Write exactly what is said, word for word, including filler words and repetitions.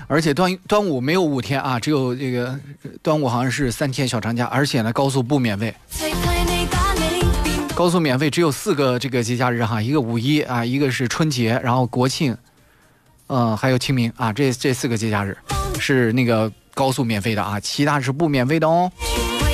而且端端午没有五天啊，只有这个端午好像是三天小长假，而且呢高速不免费。高速免费只有四个这个节假日哈，一个五一啊，一个是春节，然后国庆，呃，还有清明啊，这这四个节假日是那个高速免费的啊，其他是不免费的哦。